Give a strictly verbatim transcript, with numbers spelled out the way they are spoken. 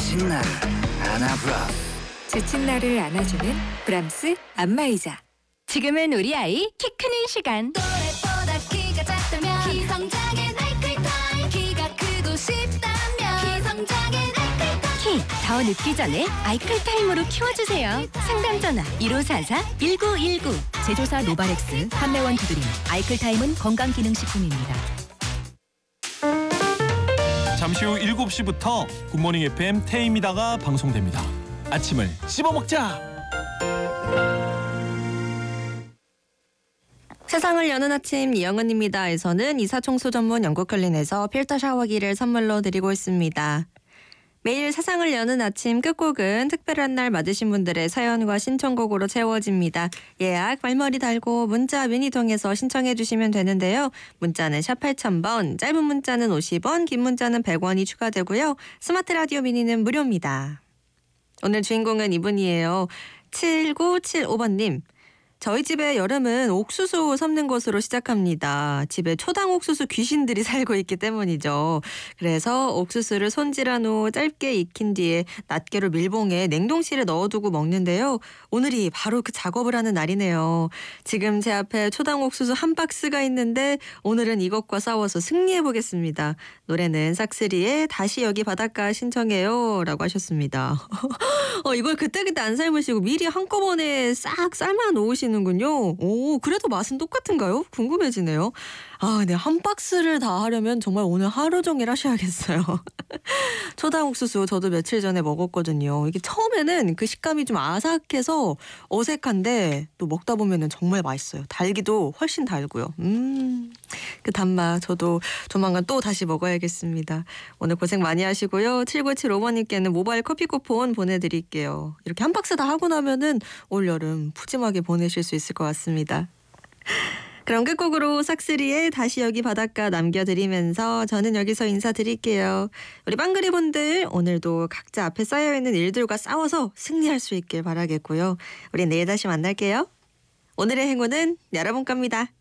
지친 나를 안아브라. 지친 나를 안아주는 브람스 안마의자. 지금은 우리 아이 키 크는 시간. 또래보다 키가 작다면 키성장의 나이클타임. 키가 크고 싶다면 키성장의 나이클타임. 키 더 늦기 전에 아이클타임으로 키워주세요. 상담 전화 일오사사 일구일구. 제조사 노바렉스, 판매원 두드림. 아이클타임은 건강기능식품입니다. 잠시 후 일곱 시부터 굿모닝 에프엠 태임이다가 방송됩니다. 아침을 씹어먹자. 세상을 여는 아침 이영은입니다에서는 이사청소 전문 영국클린에서 필터 샤워기를 선물로 드리고 있습니다. 매일 세상을 여는 아침 끝곡은 특별한 날 맞으신 분들의 사연과 신청곡으로 채워집니다. 예약 말머리 달고 문자 미니 통해서 신청해 주시면 되는데요. 문자는 샵 팔천 번, 짧은 문자는 오십 원, 긴 문자는 백 원이 추가되고요. 스마트 라디오 미니는 무료입니다. 오늘 주인공은 이분이에요. 칠구칠오 번님. 저희 집에 여름은 옥수수 삶는 것으로 시작합니다. 집에 초당 옥수수 귀신들이 살고 있기 때문이죠. 그래서 옥수수를 손질한 후 짧게 익힌 뒤에 낱개로 밀봉해 냉동실에 넣어두고 먹는데요. 오늘이 바로 그 작업을 하는 날이네요. 지금 제 앞에 초당 옥수수 한 박스가 있는데 오늘은 이것과 싸워서 승리해보겠습니다. 노래는 싹쓰리의 다시 여기 바닷가 신청해요 라고 하셨습니다. 어, 이걸 그때그때 안 삶으시고 미리 한꺼번에 싹 삶아 놓으시는 군요. 오, 그래도 맛은 똑같은가요? 궁금해지네요. 아, 네, 한 박스를 다 하려면 정말 오늘 하루 종일 하셔야겠어요. 초당 옥수수 저도 며칠 전에 먹었거든요. 이게 처음에는 그 식감이 좀 아삭해서 어색한데 또 먹다 보면은 정말 맛있어요. 달기도 훨씬 달고요. 음, 그 단맛 저도 조만간 또 다시 먹어야겠습니다. 오늘 고생 많이 하시고요. 칠구칠오 번님께는 모바일 커피 쿠폰 보내드릴게요. 이렇게 한 박스 다 하고 나면은 올여름 푸짐하게 보내실 수 있을 것 같습니다. 그럼 끝곡으로 싹쓰리의 다시 여기 바닷가 남겨드리면서 저는 여기서 인사드릴게요. 우리 빵그리분들 오늘도 각자 앞에 쌓여있는 일들과 싸워서 승리할 수 있길 바라겠고요. 우리 내일 다시 만날게요. 오늘의 행운은 여러분 겁니다.